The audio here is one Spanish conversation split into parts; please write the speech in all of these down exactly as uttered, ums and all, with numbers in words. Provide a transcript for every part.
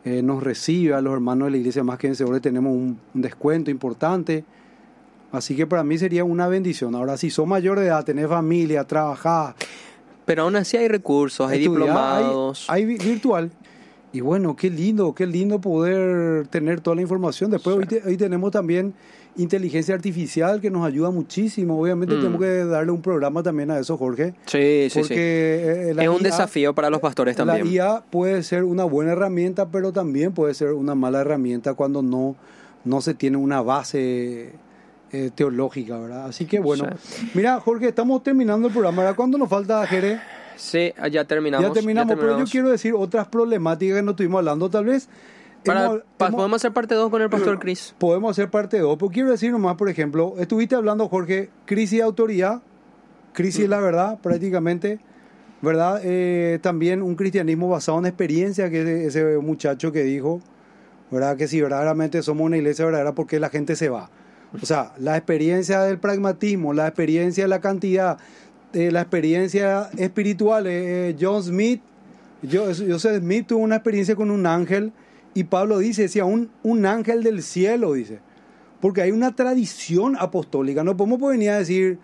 eh, nos recibe a los hermanos de la iglesia más que vencedores, tenemos un, un descuento importante. Así que para mí sería una bendición. Ahora, si sos mayor de edad, tenés familia, trabajás. Pero aún así hay recursos, hay estudiar, diplomados. Hay, hay virtual. Y bueno, qué lindo, qué lindo poder tener toda la información. Después, sí. hoy, te, hoy tenemos también inteligencia artificial que nos ayuda muchísimo. Obviamente, mm. tenemos que darle un programa también a eso, Jorge. Sí, sí, porque, sí. Eh, la es un I A, desafío para los pastores también. La I A puede ser una buena herramienta, pero también puede ser una mala herramienta cuando no, no se tiene una base eh, teológica, ¿verdad? Así que bueno. Sí. Mira, Jorge, estamos terminando el programa. ¿Verdad? ¿Cuándo nos falta, Jere? Sí, ya terminamos. Ya terminamos, ya terminamos, pero yo quiero decir otras problemáticas que no estuvimos hablando, tal vez. Para, hemos, pa, hemos, podemos hacer parte dos con el pastor Cris. Podemos hacer parte dos, pero quiero decir nomás, por ejemplo, estuviste hablando, Jorge, crisis de autoridad, crisis de mm. la verdad, prácticamente, ¿verdad? Eh, también un cristianismo basado en experiencia, que ese, ese muchacho que dijo, ¿verdad? Que si verdaderamente somos una iglesia verdadera, ¿por qué la gente se va? O sea, la experiencia del pragmatismo, la experiencia de la cantidad, eh, la experiencia espiritual. Eh, John Smith, yo, Joseph Smith tuvo una experiencia con un ángel, y Pablo dice, decía, un, un ángel del cielo, dice. Porque hay una tradición apostólica. No podemos venir a decir,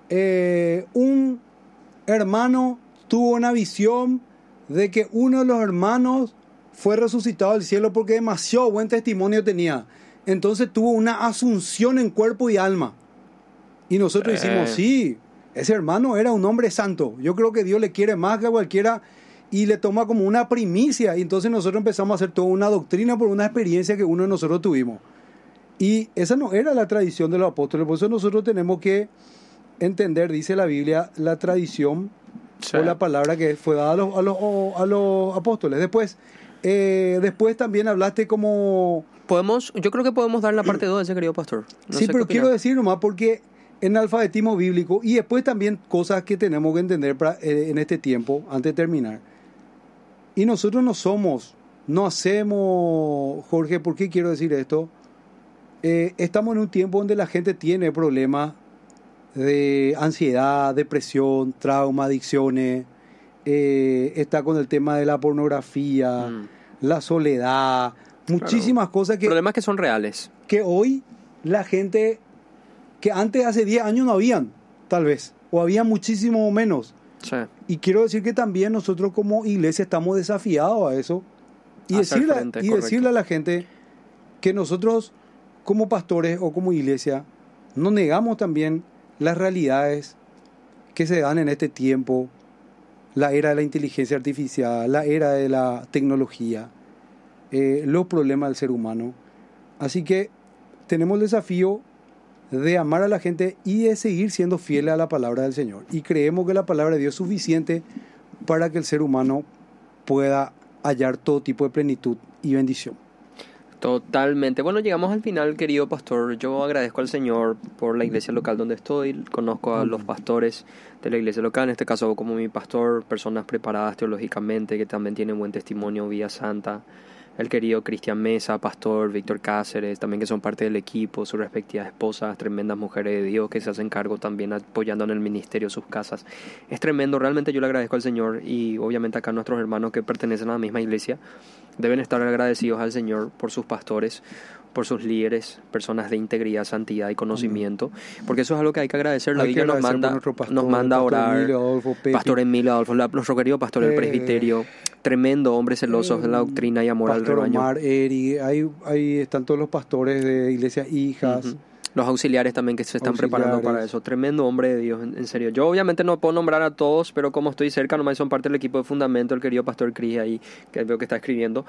eh, un hermano tuvo una visión de que uno de los hermanos fue resucitado al cielo porque demasiado buen testimonio tenía. Entonces tuvo una asunción en cuerpo y alma. Y nosotros eh. decimos, sí, ese hermano era un hombre santo. Yo creo que Dios le quiere más que a cualquiera y le toma como una primicia. Y entonces nosotros empezamos a hacer toda una doctrina por una experiencia que uno de nosotros tuvimos. Y esa no era la tradición de los apóstoles. Por eso nosotros tenemos que entender, dice la Biblia, la tradición sí. o la palabra que fue dada a los, a los, a los apóstoles. Después, eh, después también hablaste como... Podemos, yo creo que podemos dar la parte dos de ese querido pastor. No sí, sé pero quiero decir nomás porque en alfabetismo bíblico y después también cosas que tenemos que entender para, eh, en este tiempo, antes de terminar. Y nosotros no somos, no hacemos, Jorge, ¿por qué quiero decir esto? Eh, estamos en un tiempo donde la gente tiene problemas de ansiedad, depresión, trauma, adicciones, eh, está con el tema de la pornografía, mm. la soledad, muchísimas claro. cosas que... Problemas que son reales. Que hoy la gente, que antes hace diez años no habían, tal vez, o había muchísimo menos. Sí. Y quiero decir que también nosotros como iglesia estamos desafiados a eso y, decirle, frente, y decirle a la gente que nosotros como pastores o como iglesia no negamos también las realidades que se dan en este tiempo, la era de la inteligencia artificial, la era de la tecnología, eh, los problemas del ser humano. Así que tenemos el desafío de amar a la gente y de seguir siendo fieles a la palabra del Señor. Y creemos que la palabra de Dios es suficiente para que el ser humano pueda hallar todo tipo de plenitud y bendición. Totalmente. Bueno, llegamos al final, querido pastor. Yo agradezco al Señor por la iglesia local donde estoy. Conozco a los pastores de la iglesia local, en este caso como mi pastor, personas preparadas teológicamente, que también tienen buen testimonio, vida santa. El querido Cristian Mesa, pastor Víctor Cáceres, también que son parte del equipo, sus respectivas esposas, tremendas mujeres de Dios que se hacen cargo también apoyando en el ministerio sus casas. Es tremendo, realmente yo le agradezco al Señor y obviamente acá nuestros hermanos que pertenecen a la misma iglesia deben estar agradecidos al Señor por sus pastores, por sus líderes, personas de integridad, santidad y conocimiento, porque eso es algo que hay que agradecer. La Biblia nos manda, pastor, nos manda a orar. Emilio Adolfo, Pastor Emilio Adolfo, nuestro querido pastor del eh, presbiterio, tremendo hombre celoso eh, de la doctrina y amor al rebaño. Omar, Eri, ahí, ahí están todos los pastores de iglesias hijas. Uh-huh. Los auxiliares también que se están auxiliares. preparando para eso. Tremendo hombre de Dios, en, en serio. Yo obviamente no puedo nombrar a todos, pero como estoy cerca, nomás son parte del equipo de Fundamento, el querido pastor Cris ahí, que veo que está escribiendo.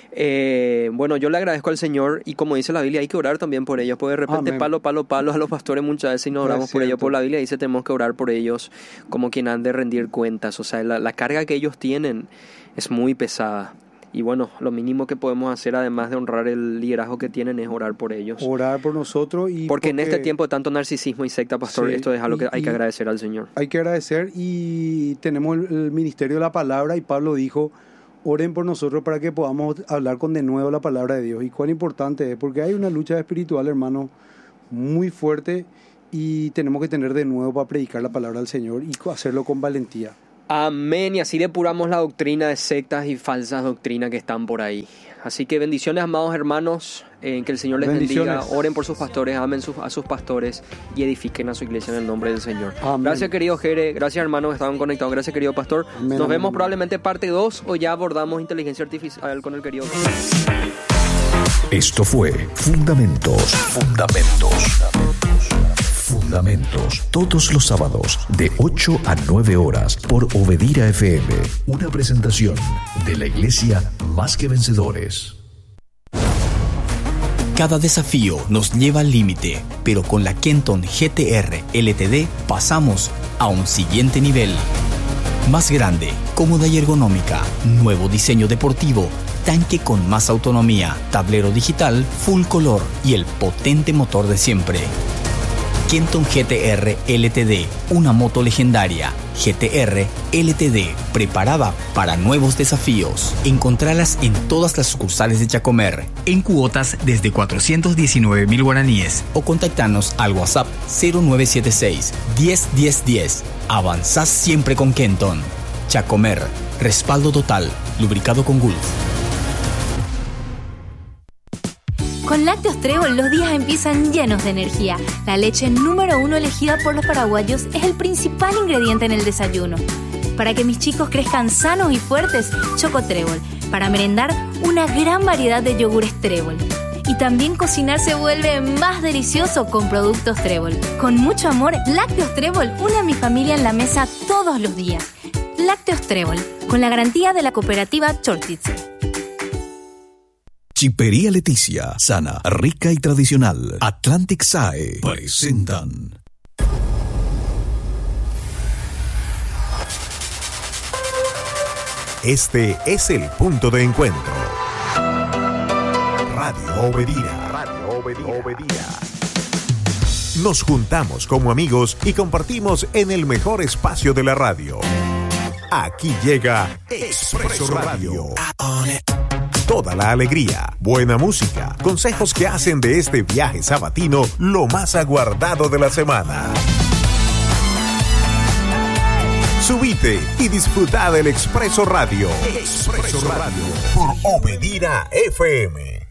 Eh, bueno, yo le agradezco al Señor y como dice la Biblia, hay que orar también por ellos, porque de repente Amén. palo, palo, palo a los pastores muchas veces y no oramos por ellos. Por la Biblia dice tenemos que orar por ellos como quien han de rendir cuentas. O sea, la, la carga que ellos tienen es muy pesada. Y bueno, lo mínimo que podemos hacer, además de honrar el liderazgo que tienen, es orar por ellos. Orar por nosotros. y Porque, porque en este tiempo de tanto narcisismo y secta, pastor, sí, esto es algo y, que hay que agradecer al Señor. Hay que agradecer y tenemos el, el ministerio de la palabra y Pablo dijo, oren por nosotros para que podamos hablar con de nuevo la palabra de Dios. Y cuán importante es, porque hay una lucha espiritual, hermano, muy fuerte y tenemos que tener de nuevo para predicar la palabra del Señor y hacerlo con valentía. Amén. Y así depuramos la doctrina de sectas y falsas doctrinas que están por ahí. Así que bendiciones, amados hermanos, eh, que el Señor les bendiga. Oren por sus pastores, amen sus, a sus pastores y edifiquen a su iglesia en el nombre del Señor. Amén. Gracias, querido Jere. Gracias, hermanos, que estaban conectados. Gracias, querido pastor. Amén, Nos amén, vemos amén. probablemente parte dos o ya abordamos inteligencia artificial con el querido pastor. Esto fue Fundamentos. Fundamentos. Fundamentos. Todos los sábados de ocho a nueve horas por Obedira F M. Una presentación de la Iglesia Más que Vencedores. Cada desafío nos lleva al límite, pero con la Kenton G T R L T D pasamos a un siguiente nivel. Más grande, cómoda y ergonómica, nuevo diseño deportivo, tanque con más autonomía, tablero digital, full color y el potente motor de siempre. Kenton G T R L T D, una moto legendaria. G T R L T D, preparada para nuevos desafíos. Encontralas en todas las sucursales de Chacomer, en cuotas desde cuatrocientos diecinueve mil guaraníes, o contactanos al WhatsApp cero nueve siete seis, diez diez diez. Avanzás siempre con Kenton. Chacomer, respaldo total, lubricado con Gulf. Con Lácteos Trébol los días empiezan llenos de energía. La leche número uno elegida por los paraguayos es el principal ingrediente en el desayuno. Para que mis chicos crezcan sanos y fuertes, Choco Trébol. Para merendar, una gran variedad de yogures Trébol. Y también cocinar se vuelve más delicioso con productos Trébol. Con mucho amor, Lácteos Trébol une a mi familia en la mesa todos los días. Lácteos Trébol, con la garantía de la cooperativa Chortitze. Chipería Leticia, sana, rica y tradicional. Atlantic S A E presentan. Este es el punto de encuentro. Radio Obedira. Radio Obedira. Nos juntamos como amigos y compartimos en el mejor espacio de la radio. Aquí llega Expreso Radio. Toda la alegría, buena música, consejos que hacen de este viaje sabatino lo más aguardado de la semana. Subite y disfruta del Expreso Radio. Expreso Radio por Obedira F M.